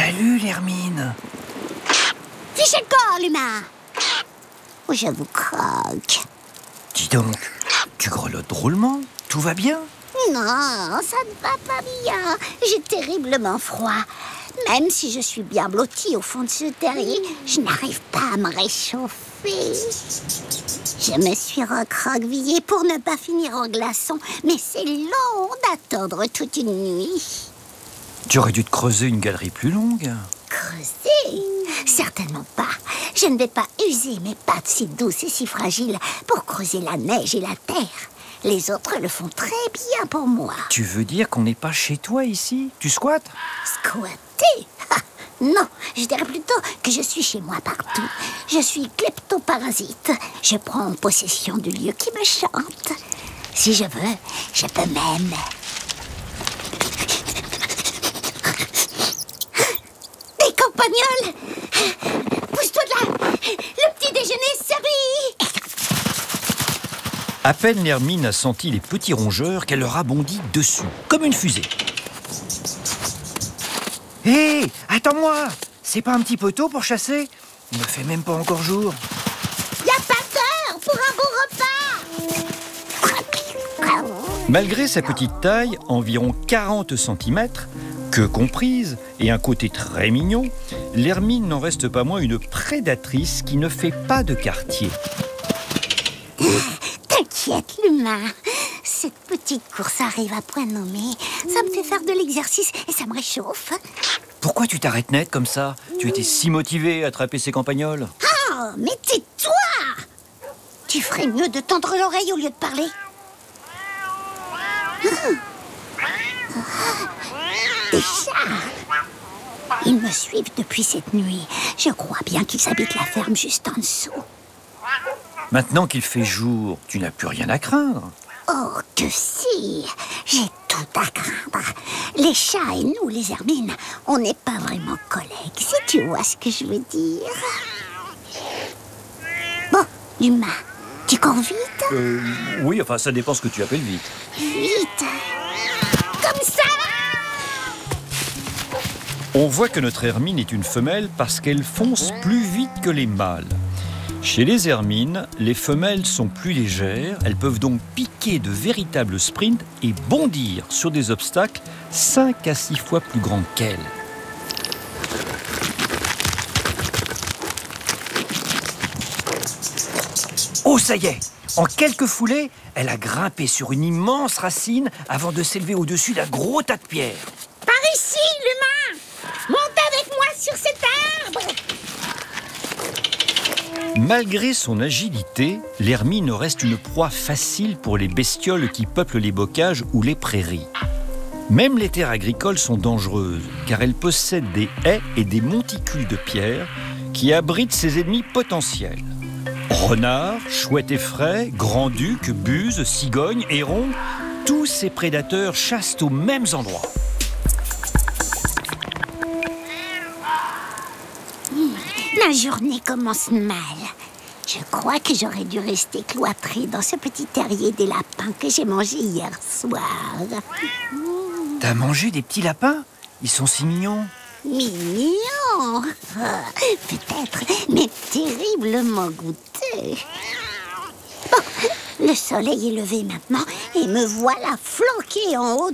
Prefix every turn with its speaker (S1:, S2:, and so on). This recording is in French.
S1: Salut, l'Hermine.
S2: Fichez le corps, l'humain. Oh, je vous croque.
S1: Dis donc, tu grelottes drôlement. Tout va bien?
S2: Non, ça ne va pas bien. J'ai terriblement froid. Même si je suis bien blottie au fond de ce terrier, je n'arrive pas à me réchauffer. Je me suis recroquevillée pour ne pas finir en glaçon, mais c'est long d'attendre toute une nuit.
S1: Tu aurais dû te creuser une galerie plus longue.
S2: Creuser? Certainement pas. Je ne vais pas user mes pattes si douces et si fragiles pour creuser la neige et la terre. Les autres le font très bien pour moi.
S1: Tu veux dire qu'on n'est pas chez toi ici? Tu squattes?
S2: Squatter? Non, je dirais plutôt que je suis chez moi partout. Je suis kleptoparasite. Je prends possession du lieu qui me chante. Si je veux, je peux même... Des campagnols! Pousse-toi de là! Le petit déjeuner est servi!
S1: À peine l'Hermine a senti les petits rongeurs qu'elle leur a bondi dessus, comme une fusée. Hé, attends-moi! C'est pas un petit peu tôt pour chasser? Il ne fait même pas encore jour.
S2: Y a pas d'heure pour un beau repas!
S1: Malgré sa petite taille, environ 40 cm, queue comprise et un côté très mignon, l'Hermine n'en reste pas moins une prédatrice qui ne fait pas de quartier.
S2: T'inquiète, l'humain. Cette petite course arrive à point nommé. Ça me fait faire de l'exercice et ça me réchauffe.
S1: Pourquoi tu t'arrêtes net comme ça? Tu étais si motivé à attraper ces campagnols.
S2: Oh, mais tais-toi! Tu ferais mieux de tendre l'oreille au lieu de parler. Des chats! Ils me suivent depuis cette nuit. Je crois bien qu'ils habitent la ferme juste en dessous.
S1: Maintenant qu'il fait jour, tu n'as plus rien à craindre.
S2: Oh, que si! J'ai tout à craindre. Les chats et nous, les hermines, on n'est pas vraiment collègues, si tu vois ce que je veux dire. Bon, l'humain, tu cours vite?
S1: Oui, enfin, ça dépend ce que tu appelles vite.
S2: Vite! Comme ça!
S1: On voit que notre hermine est une femelle parce qu'elle fonce plus vite que les mâles. Chez les hermines, les femelles sont plus légères, elles peuvent donc piquer de véritables sprints et bondir sur des obstacles 5 à 6 fois plus grands qu'elles. Oh, ça y est! En quelques foulées, elle a grimpé sur une immense racine avant de s'élever au-dessus d'un gros tas de pierres.
S2: Par ici, l'humain! Monte avec moi sur cet arbre!
S1: Malgré son agilité, l'hermine reste une proie facile pour les bestioles qui peuplent les bocages ou les prairies. Même les terres agricoles sont dangereuses, car elles possèdent des haies et des monticules de pierre qui abritent ses ennemis potentiels. Renards, chouettes effraies, grands-ducs, buses, cigognes, hérons, tous ces prédateurs chassent aux mêmes endroits.
S2: Ma journée commence mal. Je crois que j'aurais dû rester cloîtrée dans ce petit terrier des lapins que j'ai mangé hier soir.
S1: T'as mangé des petits lapins? Ils sont si mignons.
S2: Mignon! Peut-être, mais terriblement goûteux. Bon, le soleil est levé maintenant et me voilà flanquée en haut